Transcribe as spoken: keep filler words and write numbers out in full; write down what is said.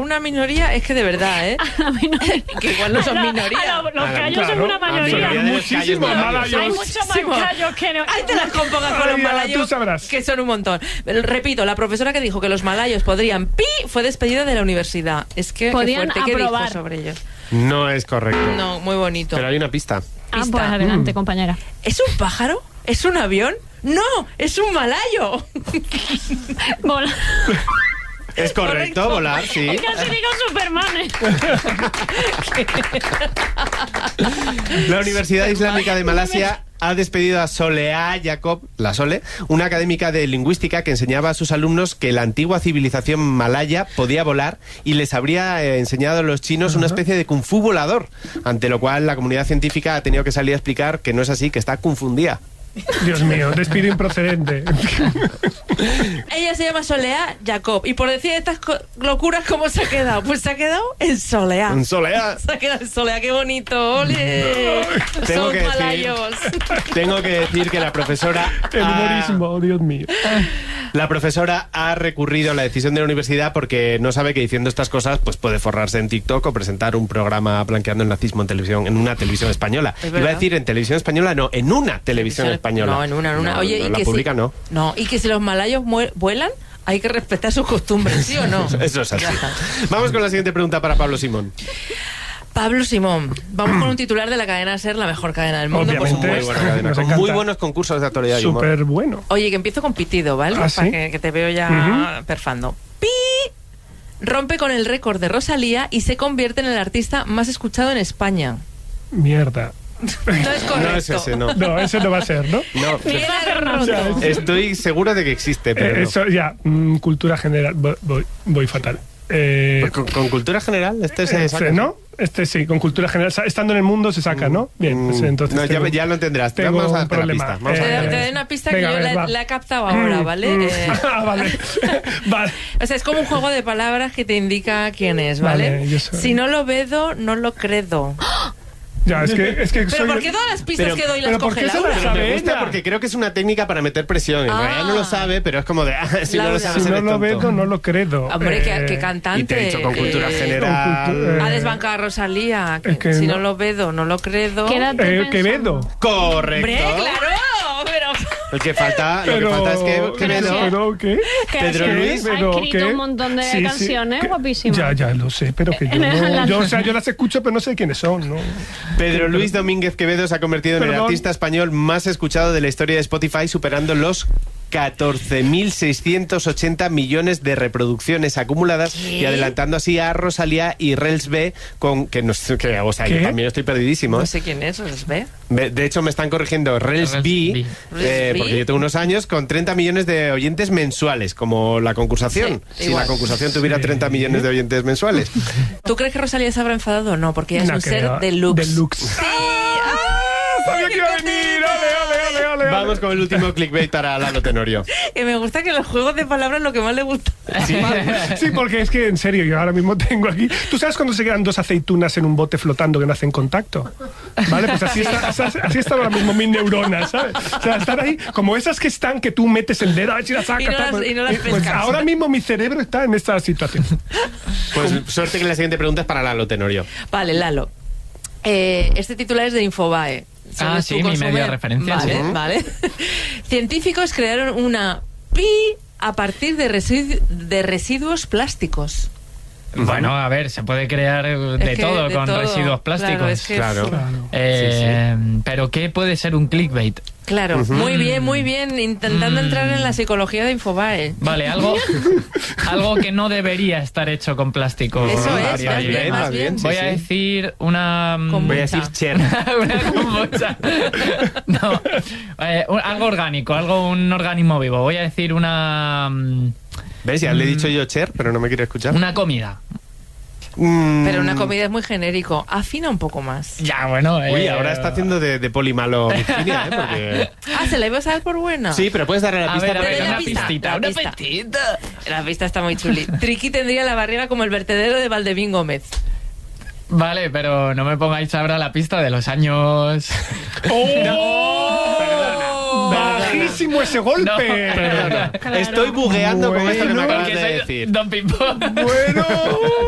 una minoría es que de verdad, ¿eh? Que igual no son minoría. Los callos son una mayoría. Muchísimos malayos. Hay muchos más callos que no. Ahí te las compongas con los malayos, tú sabrás. que son un montón. Repito, la profesora que dijo que los malayos podrían pi fue despedida de la universidad. Es que podían qué fuerte, ¿qué aprobar dijo sobre ellos? No es correcto. No, muy bonito. Pero hay una pista. Ah, pues adelante, compañera. ¿Es un pájaro? ¿Es un avión? ¡No! ¡Es un malayo! Volar. Es correcto, Correcto. volar, sí. Casi digo Superman. La Universidad Islámica de Malasia ha despedido a Soleá Jacob, la Sole, una académica de lingüística que enseñaba a sus alumnos que la antigua civilización malaya podía volar y les habría eh, enseñado a los chinos una especie de kung fu volador, ante lo cual la comunidad científica ha tenido que salir a explicar que no es así, que está confundida. Dios mío, despido improcedente. Ella se llama Soleá Jacob. Y por decir estas locuras, ¿cómo se ha quedado? Pues se ha quedado en Soleá. En Soleá. Se ha quedado en Soleá, qué bonito. ¡Ole! Tengo Son que decir- malayos. Tengo que decir que la profesora... El ha- humorismo, oh, Dios mío. La profesora ha recurrido a la decisión de la universidad porque no sabe que diciendo estas cosas pues puede forrarse en TikTok o presentar un programa blanqueando el nazismo en televisión, en una televisión española. Es Iba a verdad. decir en televisión española, no, en una televisión española. No, en una, en una. No, Oye, no, y la que pública si, no. No, y que si los malayos mue- vuelan, hay que respetar sus costumbres, ¿sí o no? Eso es así. Ya está. Vamos con la siguiente pregunta para Pablo Simón. Pablo Simón, vamos con un titular de la cadena SER, la mejor cadena del mundo, por Obviamente. Muy supuesto. buena cadena, Nos con encanta. muy buenos concursos de actualidad y humor. Súper bueno. Oye, que empiezo con pitido, ¿vale? ¿Ah, Para sí? que, que te veo ya perfando. ¡Pi! Rompe con el récord de Rosalía y se convierte en el artista más escuchado en España. Mierda. No es correcto. No es ese, no. No, eso no va a ser, ¿no? No, Tiene Fernando. roto. estoy seguro de que existe, pero Eh, no. eso ya, mm, cultura general. Voy, voy, voy fatal. Eh, Pues con, con cultura general, este se este, saca. ¿no? Este sí, con cultura general. Sa- Estando en el mundo se saca, ¿no? Bien, pues Mm, entonces. no, ya, tengo- ya lo entenderás. tengo Vamos a un darte la problema. pista. Vamos a Te, darte la te pista. doy una pista Venga, que a yo ver, la, va. la he captado ahora, ¿vale? Mm. Eh, Ah, vale. Vale. o sea, es como un juego de palabras que te indica quién es, ¿vale? Vale, yo soy- Si no lo vedo, no lo credo. Ya, es que, es que ¿Pero soy. por qué todas las pistas Pero- que doy las pero ¿por coge qué se Laura? las Pero me sabe gusta ella? porque creo que es una técnica para meter presión. En Ah. realidad no lo sabe, pero es como de, ah, si no lo Laura. sabes, Si no eres lo tonto. veo, no lo credo. Hombre, que, Eh, que Y cantante. te he dicho con cultura eh, general. con cultu- eh, Ha desbancado a Rosalía. que Es que si no. no lo veo, no lo credo. Quédate eh, pensando. Quevedo. Correcto. Hombre, claro, pero... Lo que falta, lo que Pero, falta es que, que pero Pedro- sí. pero, ¿qué? Que Pedro ha- Luis, ha pero, escrito ¿qué? un montón de Sí, sí, canciones que- guapísimas. Ya, ya lo sé, pero que yo no. Yo, o sea, yo las escucho, pero no sé quiénes son, ¿no? Pedro Luis Domínguez Quevedo se ha convertido en el Perdón. artista español más escuchado de la historia de Spotify, superando los catorce mil seiscientos ochenta millones de reproducciones acumuladas ¿Qué? y adelantando así a Rosalía y Rels B con que no sé, que, o sea, ¿Qué? yo también estoy perdidísimo. No ¿eh? sé quién es, ¿os ve? Me- De hecho, me están corrigiendo Rels Rels B, B. eh, Rels B. porque yo tengo unos años con treinta millones de oyentes mensuales, como la concursación. Sí, si igual. la concursación tuviera Sí. treinta millones de oyentes mensuales. ¿Tú crees que Rosalía se habrá enfadado o no? Porque ella es No un ser creo. deluxe. Deluxe. Sí. ¡Ah! Sabía que iba a venir. Ole, ole, ole, ole, ole. Vamos con el último clickbait para Lalo Tenorio. Que me gusta que los juegos de palabras lo que más le gusta. Sí, porque es que en serio, yo ahora mismo tengo aquí. ¿Tú sabes cuando se quedan dos aceitunas en un bote flotando que no hacen contacto? ¿Vale? Pues así, está, así, así están ahora mismo mis neuronas, ¿sabes? O sea, están ahí como esas que están que tú metes el dedo a ver si las sacas. Y no tal, las- pues, y no las pues pescas. ahora mismo mi cerebro está en esta situación. Pues suerte que la siguiente pregunta es para Lalo Tenorio. Vale, Lalo. Eh, este titular es de Infobae. Ah, ¿Sabes sí, tú mi consume? medio de referencia, Vale, sí. vale. Científicos crearon una pi a partir de, residu- de residuos plásticos. Bueno, a ver, se puede crear de Es que todo de con todo. residuos Claro, plásticos. es que Claro. sí. Claro. Eh, Pero ¿qué puede ser un clickbait? Claro, muy bien, muy bien. Intentando Mm. entrar en la psicología de Infobae. Vale, algo, algo que no debería estar hecho con plástico. Eso es, Haría más bien. bien, más va bien, bien. sí, Voy sí. a decir una... mm, Kombucha. Voy a decir Cher. una kombucha. No, eh, un- algo orgánico, algo, un organismo vivo. Voy a decir una... mm, ¿Ves? Ya le he dicho yo Cher, pero no me quiere escuchar. Una comida. Mm. Pero una comida es muy genérico. Afina un poco más. Ya, bueno... Uy, eh, ahora está haciendo de, de poli malo Virginia, ¿eh? Porque... Ah, ¿se la ibas a dar por buena? Sí, pero puedes darle la A pista. ver, a Te ver, doy la una pista, pistita, la una pista. pistita. La pista está muy chuli. Triqui tendría la barriga como el vertedero de Valdevín Gómez. Vale, pero no me pongáis ahora la pista de los años... ¡Oh! ¡Bajísimo ese golpe! No, perdona. Estoy bugueando con esto que me Bueno. acabas Porque de soy decir. Don Pimpón. Bueno.